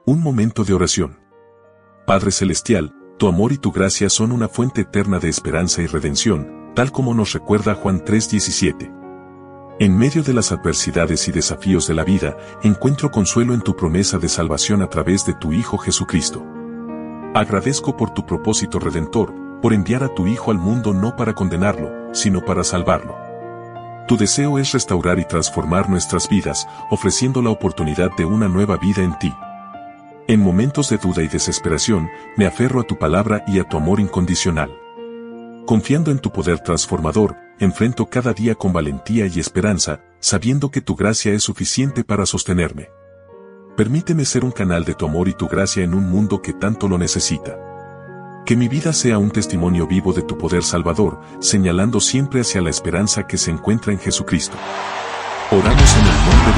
Un momento de oración. Padre Celestial, tu amor y tu gracia son una fuente eterna de esperanza y redención, tal como nos recuerda Juan 3:17. En medio de las adversidades y desafíos de la vida, encuentro consuelo en tu promesa de salvación a través de tu Hijo Jesucristo. Agradezco por tu propósito redentor, por enviar a tu Hijo al mundo no para condenarlo, sino para salvarlo. Tu deseo es restaurar y transformar nuestras vidas, ofreciendo la oportunidad de una nueva vida en ti. En momentos de duda y desesperación, me aferro a tu palabra y a tu amor incondicional. Confiando en tu poder transformador, enfrento cada día con valentía y esperanza, sabiendo que tu gracia es suficiente para sostenerme. Permíteme ser un canal de tu amor y tu gracia en un mundo que tanto lo necesita. Que mi vida sea un testimonio vivo de tu poder salvador, señalando siempre hacia la esperanza que se encuentra en Jesucristo. Oramos en el nombre de